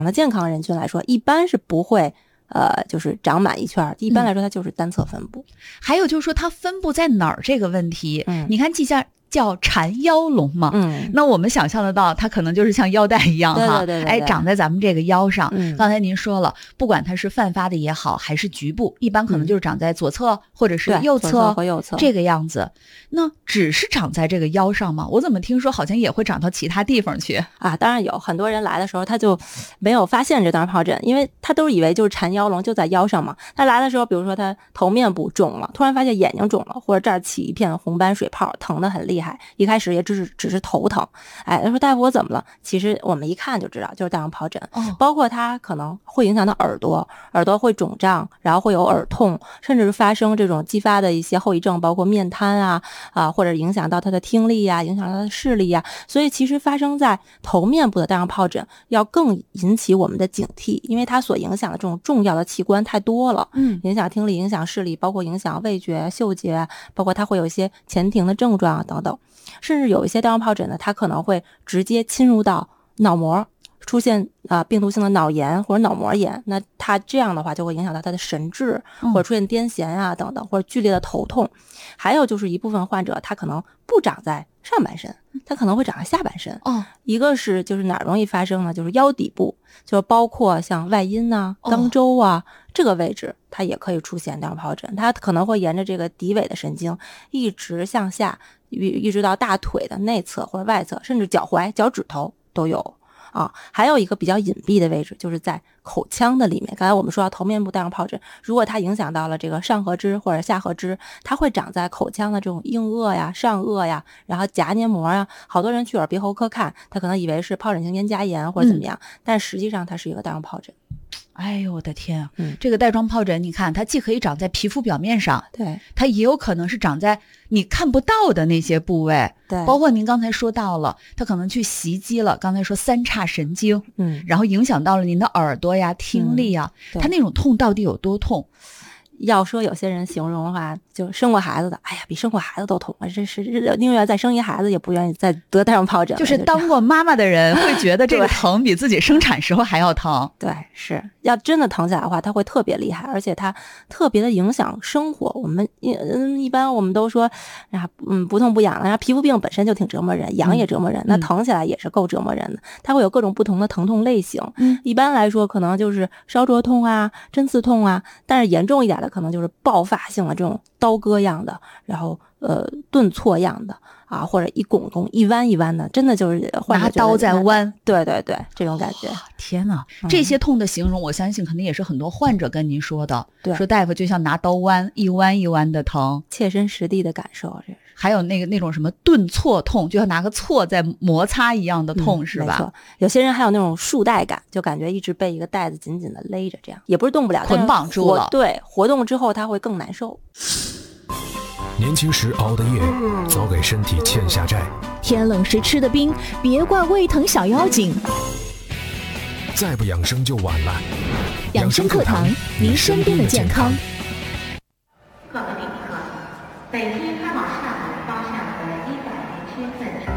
那健康人群来说，一般是不会就是长满一圈，一般来说它就是单侧分布。 还有就是说它分布在哪儿这个问题，你看叫缠腰龙嘛，那我们想象得到它可能就是像腰带一样哈， 对， 长在咱们这个腰上。刚才您说了，不管它是泛发的也好，还是局部，一般可能就是长在左侧或者是右侧或右侧这个样子。那只是长在这个腰上吗？我怎么听说好像也会长到其他地方去啊？当然有很多人来的时候他就没有发现这单疱疹，因为他都以为就是缠腰龙就在腰上嘛。他来的时候，比如说他头面部肿了，突然发现眼睛肿了，或者这儿起一片红斑水泡，疼得很厉害。一开始也只是头疼，他说大夫我怎么了？其实我们一看就知道就是大肠疱疹。包括它可能会影响到耳朵会肿胀，然后会有耳痛，甚至是发生这种继发的一些后遗症，包括面瘫或者影响到他的听力影响到他的视力所以其实发生在头面部的大肠疱疹要更引起我们的警惕，因为它所影响的这种重要的器官太多了，影响听力，影响视力，包括影响味觉、嗅觉，包括它会有一些前庭的症状等等，甚至有一些大肠疱疹呢，它可能会直接侵入到脑膜，出现病毒性的脑炎或者脑膜炎，那它这样的话就会影响到它的神志，或者出现癫痫等等，或者剧烈的头痛。还有就是一部分患者他可能不长在上半身，他可能会长在下半身。一个是就是哪儿容易发生呢？就是腰底部，就包括像外阴肛周这个位置它也可以出现大肠疱疹，它可能会沿着这个骶尾的神经一直向下，一直到大腿的内侧或者外侧，甚至脚踝、脚趾头都有。还有一个比较隐蔽的位置，就是在口腔的里面。刚才我们说到头面部大肠疱疹，如果它影响到了这个上颌支或者下颌支，它会长在口腔的这种硬腭上颚然后颊黏膜好多人去耳鼻喉科看，他可能以为是疱疹性咽颊炎或者怎么样，但实际上它是一个大肠疱疹。 哎呦我的天这个带状疱疹你看它既可以长在皮肤表面上， 对， 它也有可能是长在你看不到的那些部位， 对， 包括您刚才说到了它可能去袭击了刚才说三叉神经，然后影响到了您的耳朵听力它那种痛到底有多痛？ 要说有些人形容的话，就生过孩子的，哎呀，比生过孩子都痛，这是宁愿再生一孩子也不愿意再得大肠疱疹。 就是当过妈妈的人会觉得这个疼比自己生产时候还要疼。 对，是要真的疼起来的话，它会特别厉害，而且它特别的影响生活。我们一般我们都说不痛不痒的，然后皮肤病本身就挺折磨人，痒也折磨人，那疼起来也是够折磨人的。它会有各种不同的疼痛类型。一般来说可能就是烧灼痛针刺痛但是严重一点的可能就是爆发性的这种刀割样的，然后顿挫样的或者一拱拱一弯一弯的，真的就是拿刀在弯。 对，这种感觉。 天哪，这些痛的形容我相信肯定也是很多患者跟您说的，说大夫就像拿刀弯一弯一弯的疼， 切身实地的感受。这是还有那种什么顿挫痛，就像拿个锉在摩擦一样的痛，是吧？ 没错，有些人还有那种束带感，就感觉一直被一个带子紧紧的勒着，这样也不是动不了， 捆绑住了。 对，活动之后它会更难受。 年轻时熬的夜，早给身体欠下债。 天冷时吃的冰，别怪胃疼小妖精。 再不养生就晚了。 养生课堂，您身边的健康。 各位旅客，北京开往厦门方向的107份车